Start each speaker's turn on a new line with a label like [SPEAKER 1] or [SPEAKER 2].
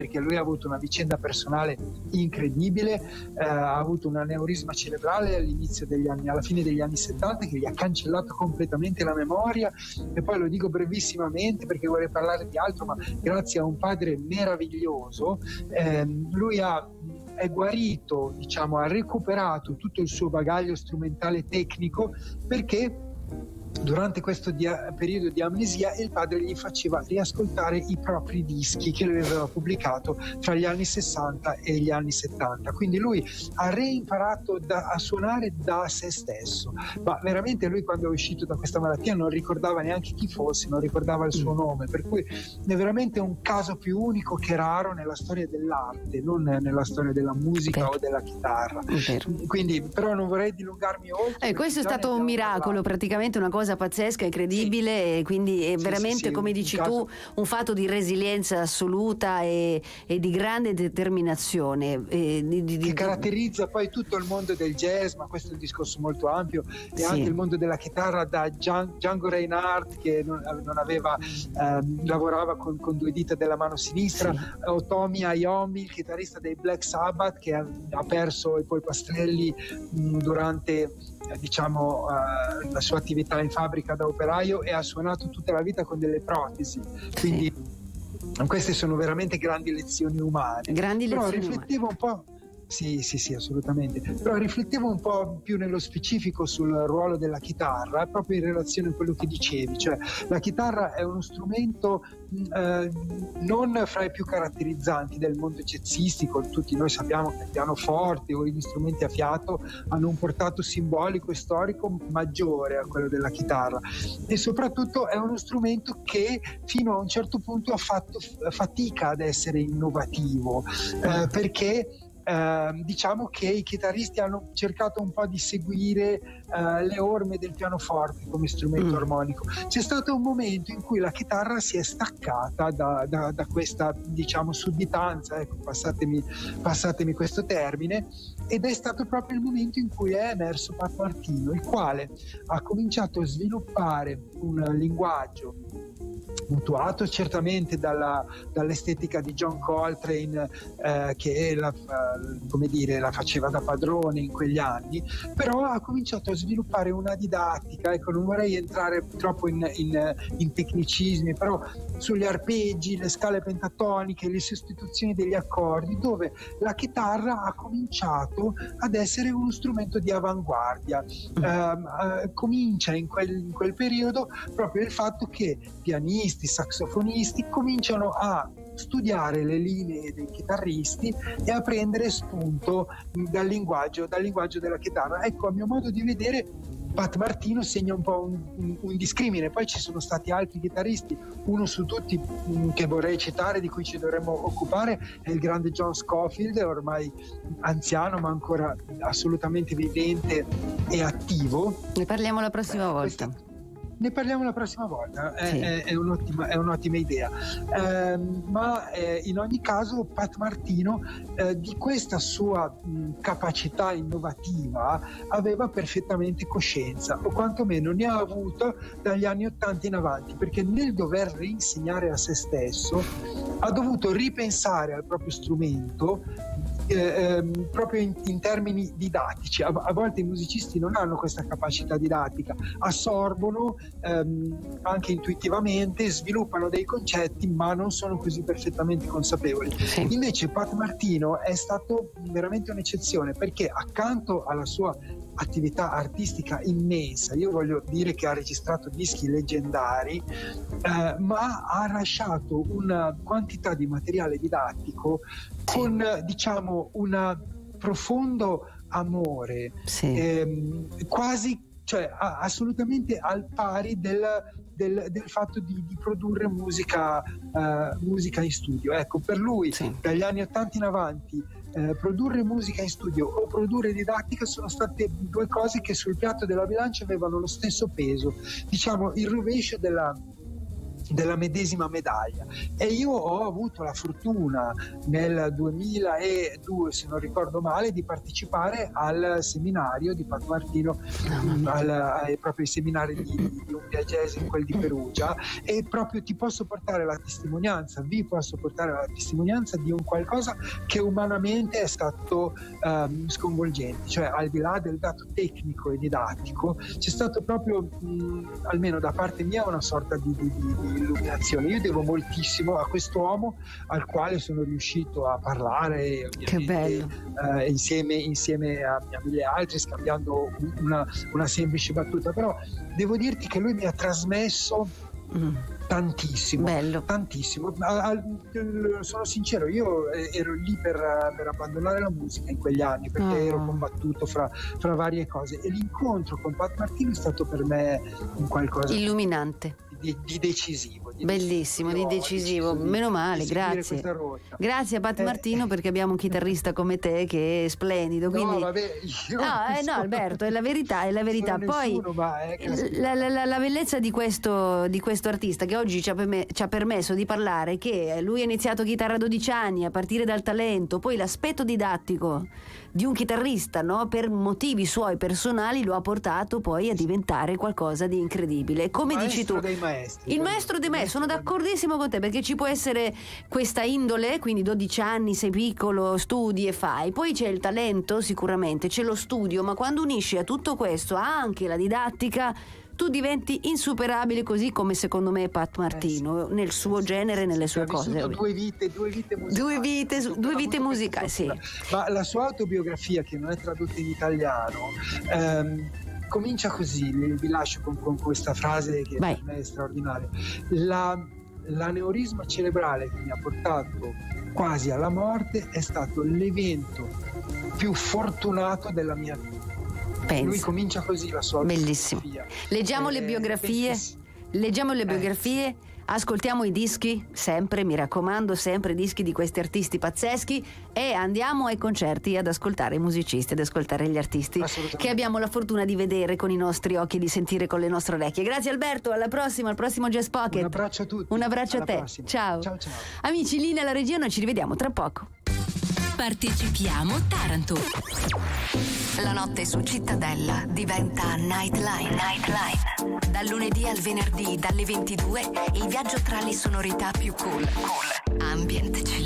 [SPEAKER 1] perché lui ha avuto una vicenda personale incredibile, ha avuto un aneurisma cerebrale alla fine degli anni 70 che gli ha cancellato completamente la memoria. E poi lo dico brevissimamente perché vorrei parlare di altro, ma grazie a un padre meraviglioso lui è guarito, diciamo, ha recuperato tutto il suo bagaglio strumentale tecnico, perché durante questo periodo di amnesia il padre gli faceva riascoltare i propri dischi che lui aveva pubblicato tra gli anni 60 e gli anni 70. Quindi lui ha reimparato a suonare da se stesso, ma veramente lui, quando è uscito da questa malattia, non ricordava neanche chi fosse, non ricordava il suo nome, per cui è veramente un caso più unico che raro nella storia dell'arte, non nella storia della musica o della chitarra. Quindi, però, non vorrei dilungarmi oltre.
[SPEAKER 2] Questo è stato un miracolo, praticamente una cosa pazzesca, incredibile, e quindi è veramente, come dici tu, un fatto di resilienza assoluta e di grande determinazione
[SPEAKER 1] che caratterizza poi tutto il mondo del jazz, ma questo è un discorso molto ampio, e anche il mondo della chitarra, da Django Reinhardt, che non aveva lavorava con due dita della mano sinistra, o Tommy Iommi, il chitarrista dei Black Sabbath, che ha perso i polpastrelli durante diciamo la sua attività in fabbrica da operaio, e ha suonato tutta la vita con delle protesi. Quindi queste sono veramente grandi lezioni umane. Però riflettevo un po'. Sì, assolutamente. Però riflettevo un po' più nello specifico sul ruolo della chitarra, proprio in relazione a quello che dicevi, cioè la chitarra è uno strumento non fra i più caratterizzanti del mondo jazzistico. Tutti noi sappiamo che il pianoforte o gli strumenti a fiato hanno un portato simbolico e storico maggiore a quello della chitarra, e soprattutto è uno strumento che fino a un certo punto ha fatto fatica ad essere innovativo, perché diciamo che i chitarristi hanno cercato un po' di seguire le orme del pianoforte come strumento armonico. C'è stato un momento in cui la chitarra si è staccata da questa, diciamo, sudditanza, ecco, passatemi questo termine, ed è stato proprio il momento in cui è emerso Pat Martino, il quale ha cominciato a sviluppare un linguaggio mutuato certamente dall'estetica di John Coltrane, che la faceva da padrone in quegli anni, però ha cominciato a sviluppare una didattica, ecco, non vorrei entrare troppo in tecnicismi, però sugli arpeggi, le scale pentatoniche, le sostituzioni degli accordi, dove la chitarra ha cominciato ad essere uno strumento di avanguardia. Comincia in quel periodo proprio il fatto che pianisti, saxofonisti cominciano a studiare le linee dei chitarristi e a prendere spunto dal linguaggio della chitarra. Ecco, a mio modo di vedere, Pat Martino segna un po' un discrimine. Poi ci sono stati altri chitarristi, uno su tutti che vorrei citare, di cui ci dovremmo occupare, è il grande John Scofield, ormai anziano ma ancora assolutamente vivente e attivo.
[SPEAKER 2] Ne parliamo la prossima volta.
[SPEAKER 1] Ne parliamo la prossima volta, è un'ottima idea. Ma in ogni caso Pat Martino di questa sua capacità innovativa aveva perfettamente coscienza, o quantomeno ne ha avuto dagli anni '80 in avanti, perché nel dover reinsegnare a se stesso ha dovuto ripensare al proprio strumento, proprio in termini didattici. A volte i musicisti non hanno questa capacità didattica, assorbono anche intuitivamente, sviluppano dei concetti ma non sono così perfettamente consapevoli. Invece Pat Martino è stato veramente un'eccezione, perché accanto alla sua attività artistica immensa, io voglio dire che ha registrato dischi leggendari, ma ha lasciato una quantità di materiale didattico con, diciamo, un profondo amore, quasi, cioè assolutamente al pari del fatto di produrre musica in studio. Ecco, per lui dagli anni '80 in avanti produrre musica in studio o produrre didattica sono state due cose che sul piatto della bilancia avevano lo stesso peso. Diciamo, il rovescio della medesima medaglia. E io ho avuto la fortuna nel 2002, se non ricordo male, di partecipare al seminario di Pat Martino, proprio i seminari di Umbria Jazz, in quel di Perugia, e proprio vi posso portare la testimonianza di un qualcosa che umanamente è stato sconvolgente, cioè al di là del dato tecnico e didattico c'è stato proprio almeno da parte mia una sorta di illuminazione. Io devo moltissimo a quest'uomo al quale sono riuscito a parlare,
[SPEAKER 2] che bello,
[SPEAKER 1] insieme a mille altri, scambiando una semplice battuta, però devo dirti che lui mi ha trasmesso tantissimo.
[SPEAKER 2] Bello.
[SPEAKER 1] Tantissimo. Sono sincero, io ero lì per abbandonare la musica in quegli anni, perché ero combattuto fra varie cose, e l'incontro con Pat Martino è stato per me un qualcosa
[SPEAKER 2] illuminante,
[SPEAKER 1] di decisivo.
[SPEAKER 2] Bellissimo, di decisivo. Meno male, grazie. Grazie a Pat Martino, perché abbiamo un chitarrista come te che è splendido. Quindi... No, Alberto, è la verità. Poi la bellezza di questo artista, che oggi ci ha permesso di parlare, che lui ha iniziato chitarra a 12 anni, a partire dal talento, poi l'aspetto didattico di un chitarrista, no? Per motivi suoi personali lo ha portato poi a diventare qualcosa di incredibile. Come dici tu, il maestro dei maestri. Sono d'accordissimo con te, perché ci può essere questa indole, quindi 12 anni, sei piccolo, studi e fai, poi c'è il talento, sicuramente c'è lo studio, ma quando unisci a tutto questo anche la didattica, tu diventi insuperabile, così come secondo me Pat Martino, nel suo genere, nelle sue cose.
[SPEAKER 1] Due vite musicali,
[SPEAKER 2] sì.
[SPEAKER 1] Ma la sua autobiografia, che non è tradotta in italiano, comincia così, vi lascio con questa frase che per me è straordinaria. L'aneurisma cerebrale che mi ha portato quasi alla morte è stato l'evento più fortunato della mia vita.
[SPEAKER 2] Penso.
[SPEAKER 1] Lui comincia così la sua
[SPEAKER 2] bellissimo. Leggiamo le biografie, ascoltiamo i dischi, sempre, mi raccomando, sempre dischi di questi artisti pazzeschi, e andiamo ai concerti ad ascoltare i musicisti, ad ascoltare gli artisti che abbiamo la fortuna di vedere con i nostri occhi e di sentire con le nostre orecchie. Grazie Alberto, alla prossima, al prossimo Jazz Pocket.
[SPEAKER 1] Un abbraccio a tutti.
[SPEAKER 2] Un abbraccio a te.
[SPEAKER 1] Prossima.
[SPEAKER 2] Ciao. Amici, linea alla regia, noi ci rivediamo tra poco.
[SPEAKER 3] Partecipiamo Taranto. La notte su Cittadella diventa Nightline. Dal lunedì al venerdì, dalle 22, il viaggio tra le sonorità più cool. Ambient,